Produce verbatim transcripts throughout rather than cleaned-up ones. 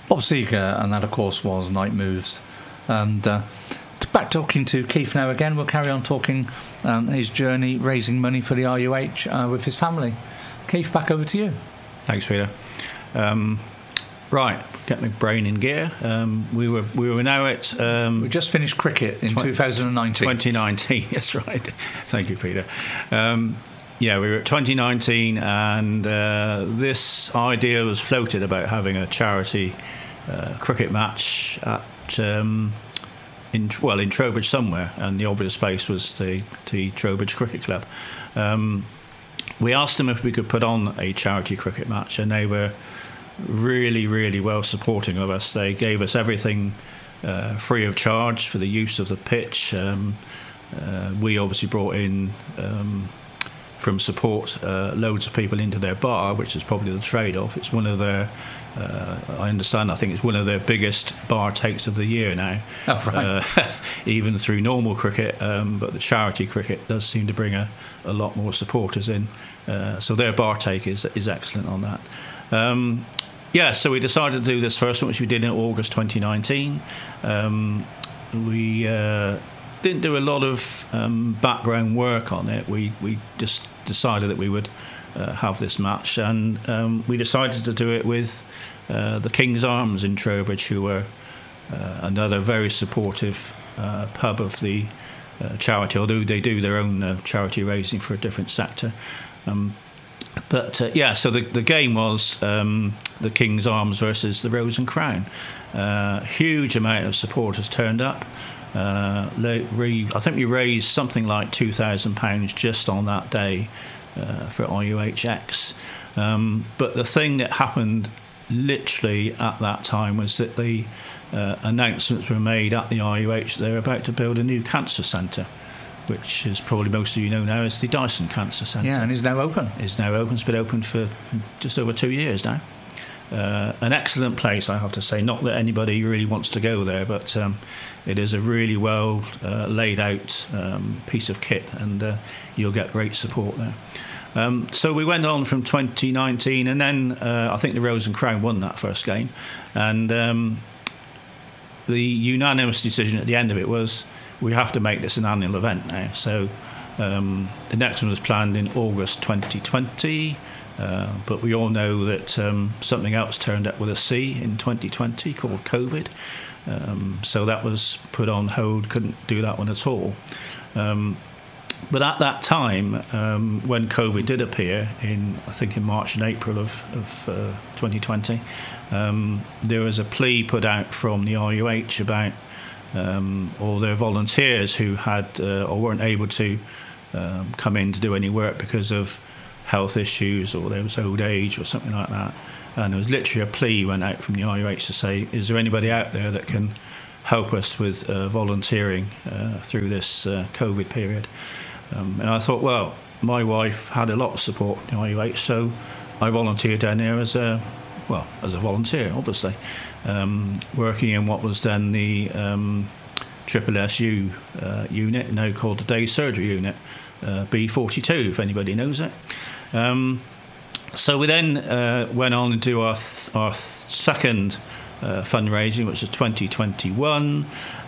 Bob Seger, and that, of course, was Night Moves. And uh, back talking to Keith now again. We'll carry on talking um, his journey raising money for the R U H uh, with his family. Keith, back over to you. Thanks, Peter. Um, right, get my brain in gear. Um, we were we were now at um, we just finished cricket in tw- twenty nineteen. twenty nineteen, that's right. Thank you, Peter. Um, yeah, we were at twenty nineteen, and uh, this idea was floated about having a charity uh, cricket match at um, in well in Trowbridge somewhere, and the obvious place was the the Trowbridge Cricket Club. Um, we asked them if we could put on a charity cricket match, and they were really, really well supporting of us. They gave us everything uh, free of charge for the use of the pitch. Um, uh, we obviously brought in, um, from support, uh, loads of people into their bar, which is probably the trade-off. It's one of their, uh, I understand, I think it's one of their biggest bar takes of the year now. Oh, right. Uh, even through normal cricket, um, but the charity cricket does seem to bring a, a lot more supporters in. Uh, so their bar take is, is excellent on that. Um, Yeah, so we decided to do this first one, which we did in August twenty nineteen. Um, we uh, didn't do a lot of um, background work on it. We we just decided that we would uh, have this match, and um, we decided to do it with uh, the King's Arms in Trowbridge, who were uh, another very supportive uh, pub of the uh, charity, although they do their own uh, charity raising for a different sector. Um, But uh, yeah, so the the game was um, the King's Arms versus the Rose and Crown. Uh, huge amount of supporters turned up. Uh, re, I think we raised something like two thousand pounds just on that day uh, for R U H X. Um, but the thing that happened literally at that time was that the uh, announcements were made at the R U H. They were about to build a new cancer centre, which is probably most of you know now as the Dyson Cancer Centre. Yeah, and is now open. Is now open. It's been open for just over two years now. Uh, an excellent place, I have to say. Not that anybody really wants to go there, but um, it is a really well uh, laid out um, piece of kit, and uh, you'll get great support there. Um, so we went on from twenty nineteen, and then uh, I think the Rose and Crown won that first game, and um, the unanimous decision at the end of it was, we have to make this an annual event now. So um, the next one was planned in August twenty twenty, uh, but we all know that um, something else turned up with a C in twenty twenty called COVID. Um, so that was put on hold, couldn't do that one at all. Um, but at that time, um, when COVID did appear, in I think in March and April of, of uh, twenty twenty, um, there was a plea put out from the R U H about Um, all their volunteers who had uh, or weren't able to um, come in to do any work because of health issues, or there was old age or something like that. And there was literally a plea went out from the R U H to say, is there anybody out there that can help us with uh, volunteering uh, through this uh, COVID period? Um, and I thought, well, my wife had a lot of support in the R U H, so I volunteered down there as a, well, as a volunteer, obviously. Um, working in what was then the um, Triple S U uh, unit, now called the Day Surgery Unit, uh, B forty-two, if anybody knows it. Um, so we then uh, went on to do our, th- our th- second uh, fundraising, which was twenty twenty-one,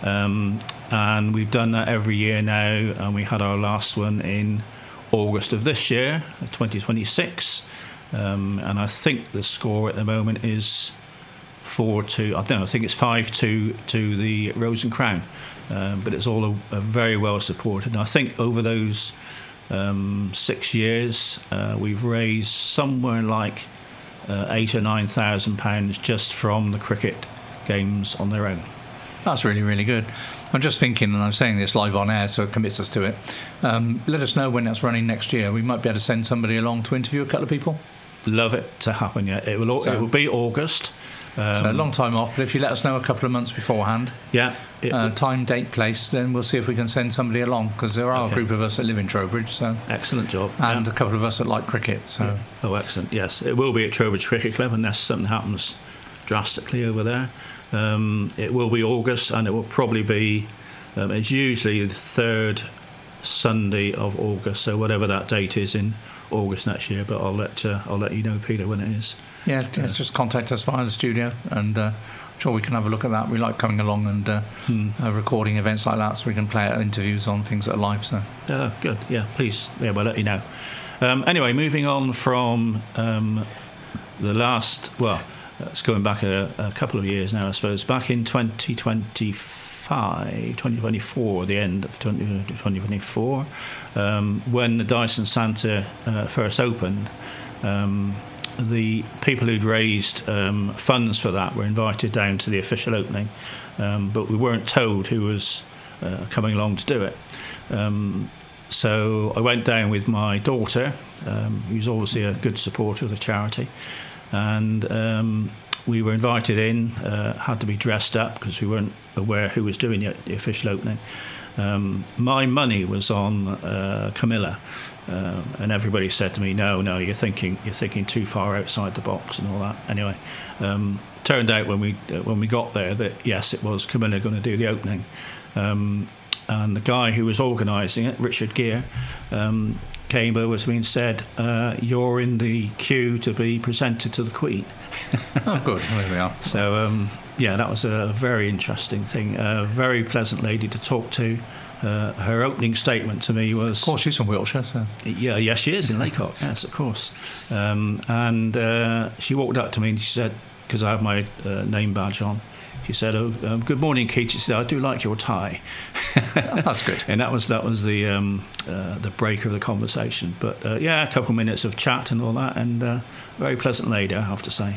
um, and we've done that every year now, and we had our last one in August of this year, twenty twenty-six, um, and I think the score at the moment is four to I don't know. I think it's five to to the Rose and Crown, um, but it's all a, a very well supported. And I think over those um, six years, uh, we've raised somewhere like uh, eight or nine thousand pounds just from the cricket games on their own. That's really, really good. I'm just thinking, and I'm saying this live on air, so it commits us to it. Um, let us know when that's running next year. We might be able to send somebody along to interview a couple of people. Love it to happen. Yeah, it will. So, it will be August. Um, so a long time off, but if you let us know a couple of months beforehand, yeah, it, uh, time, date, place, then we'll see if we can send somebody along, because there are okay. a group of us that live in Trowbridge. So excellent job, and yeah. a couple of us that like cricket. So yeah. Oh, excellent. Yes, it will be at Trowbridge Cricket Club unless something happens drastically over there. Um, it will be August, and it will probably be. Um, it's usually the third Sunday of August, so whatever that date is in August next year, but I'll let uh, I'll let you know, Peter, when it is. Yeah, yeah, just contact us via the studio, and uh, I'm sure we can have a look at that. We like coming along and uh, hmm. uh, recording events like that, so we can play out interviews on things that are live. So, uh, good. Yeah, please. Yeah, we'll let you know. Um, anyway, moving on from um, the last. Well, it's going back a, a couple of years now, I suppose. Back in twenty twenty-five, twenty twenty-four, the end of twenty twenty-four, um, when the Dyson Santa uh, first opened. Um, The people who'd raised um, funds for that were invited down to the official opening, um, but we weren't told who was uh, coming along to do it. Um, so I went down with my daughter, um, who's obviously a good supporter of the charity, and um, we were invited in, uh, had to be dressed up because we weren't aware who was doing the, the official opening. Um, my money was on uh, Camilla, uh, and everybody said to me, "No, no, you're thinking, you're thinking too far outside the box," and all that. Anyway, um, turned out when we uh, when we got there that yes, it was Camilla going to do the opening, um, and the guy who was organising it, Richard Gere, um, came over to me and said, uh, "You're in the queue to be presented to the Queen." Oh, good. There we are. So. Um, Yeah, that was a very interesting thing. A very pleasant lady to talk to. Uh, her opening statement to me was... Of course, she's from Wiltshire, so... Yeah, yes, she is, in Laycock, yes, of course. Um, and uh, she walked up to me and she said, because I have my uh, name badge on, she said, "Oh, um, good morning, Keith." She said, "I do like your tie." Oh, that's good. And that was that was the um, uh, the break of the conversation. But, uh, yeah, a couple of minutes of chat and all that, and uh, very pleasant lady, I have to say.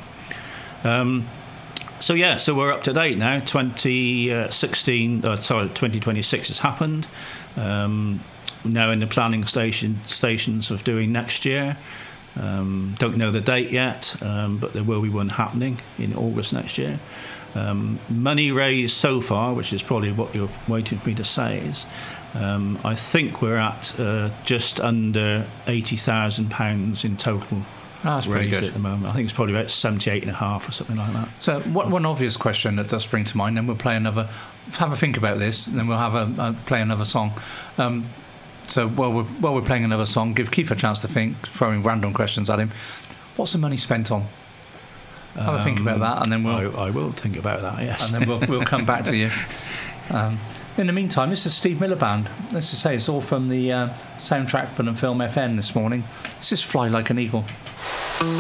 Um So yeah, so we're up to date now. twenty sixteen, uh, sorry, twenty twenty-six has happened. Um, now in the planning station stations of doing next year. Um, don't know the date yet, um, but there will be one happening in August next year. Um, money raised so far, which is probably what you're waiting for me to say, is um, I think we're at uh, just under eighty thousand pounds in total. Oh, that's pretty good at the moment. I think it's probably about seventy-eight and a half or something like that. So, what, one obvious question that does spring to mind, then we'll play another. Have a think about this, and then we'll have a, a play another song. Um, so, while we're while we're playing another song, give Keith a chance to think, throwing random questions at him. What's the money spent on? Have um, a think about that, and then we'll. I, I will think about that. Yes, and then we'll we'll come back to you. Um, in the meantime, this is Steve Miller Band. Let's just say it's all from the uh, soundtrack for the film F N this morning. This is "Fly Like an Eagle."